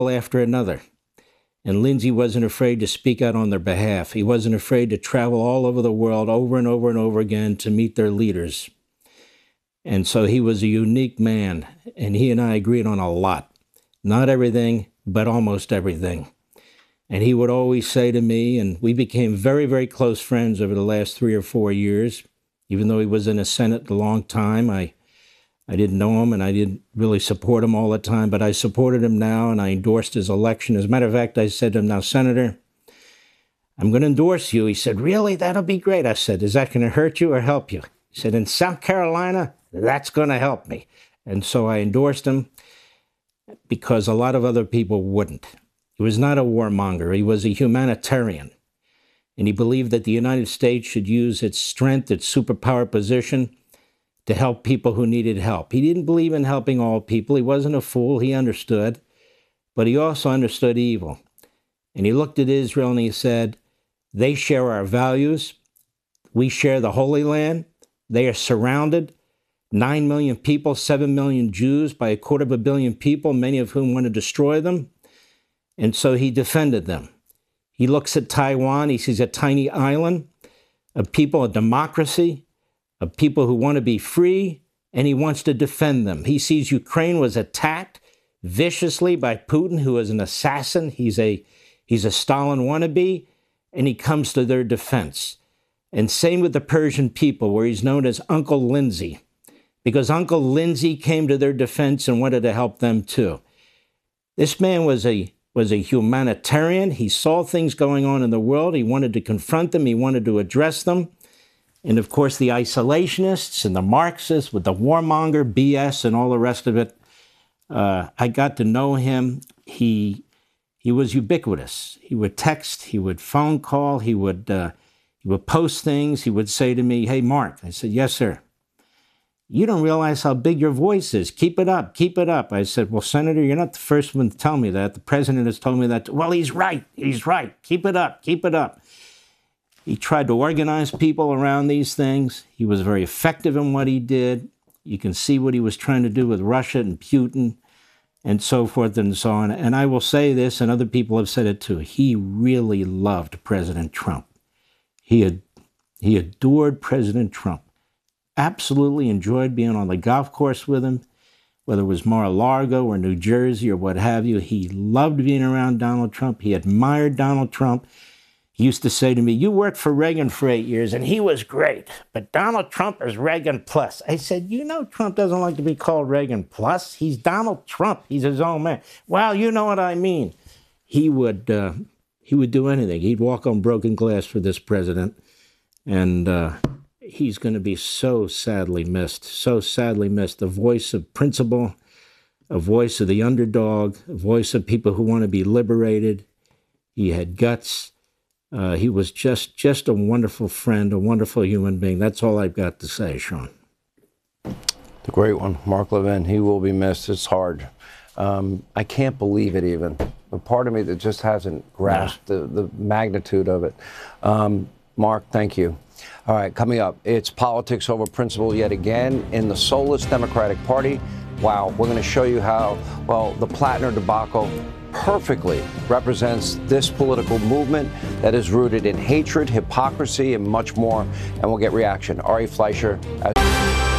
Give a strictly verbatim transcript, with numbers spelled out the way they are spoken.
after another. And Lindsey wasn't afraid to speak out on their behalf. He wasn't afraid to travel all over the world over and over and over again to meet their leaders. And so he was a unique man, and he and I agreed on a lot. Not everything, but almost everything. And he would always say to me, and we became very, very close friends over the last three or four years, even though he was in the Senate a long time. I I didn't know him, and I didn't really support him all the time, but I supported him now, and I endorsed his election. As a matter of fact, I said to him, now, Senator, I'm going to endorse you. He said, really? That'll be great. I said, is that going to hurt you or help you? He said, in South Carolina, that's going to help me. And so I endorsed him because a lot of other people wouldn't. He was not a warmonger. He was a humanitarian. And he believed that the United States should use its strength, its superpower position, to help people who needed help. He didn't believe in helping all people. He wasn't a fool. He understood. But he also understood evil. And he looked at Israel and he said, they share our values. We share the Holy Land. They are surrounded. Nine million people, seven million Jews by a quarter of a billion people, many of whom want to destroy them. And so he defended them. He looks at Taiwan. He sees a tiny island of people, a democracy, of people who want to be free, and he wants to defend them. He sees Ukraine was attacked viciously by Putin, who is an assassin. He's a, he's a Stalin wannabe, and he comes to their defense. And same with the Persian people, where he's known as Uncle Lindsey, because Uncle Lindsey came to their defense and wanted to help them too. This man was a, was a humanitarian. He saw things going on in the world. He wanted to confront them. He wanted to address them. And of course, the isolationists and the Marxists with the warmonger B S and all the rest of it. Uh, I got to know him. He he was ubiquitous. He would text. He would phone call. He would uh, he would post things. He would say to me, "Hey, Mark." I said, "Yes, sir." "You don't realize how big your voice is. Keep it up. Keep it up." I said, "Well, Senator, you're not the first one to tell me that. The president has told me that." "Well, he's right. He's right. Keep it up. Keep it up." He tried to organize people around these things. He was very effective in what he did. You can see what he was trying to do with Russia and Putin and so forth and so on. And I will say this, and other people have said it too, he really loved President Trump. He had, he adored President Trump. Absolutely enjoyed being on the golf course with him, whether it was Mar-a-Lago or New Jersey or what have you. He loved being around Donald Trump. He admired Donald Trump. He used to say to me, "You worked for Reagan for eight years, and he was great, but Donald Trump is Reagan plus." I said, "You know Trump doesn't like to be called Reagan plus. He's Donald Trump. He's his own man." "Well, you know what I mean." He would, uh, he would do anything. He'd walk on broken glass for this president, and uh, he's going to be so sadly missed, so sadly missed. A voice of principle, a voice of the underdog, a voice of people who want to be liberated. He had guts. Uh, he was just just a wonderful friend, a wonderful human being. That's all I've got to say, Sean. The great one, Mark Levin. He will be missed. It's hard. Um, I can't believe it even. A part of me that just hasn't grasped nah. the, the magnitude of it. Um, Mark, thank you. All right, coming up, it's politics over principle yet again in the soulless Democratic Party. Wow, we're going to show you how, well, the Plattner debacle perfectly represents this political movement that is rooted in hatred, hypocrisy, and much more. And we'll get reaction. Ari Fleischer. As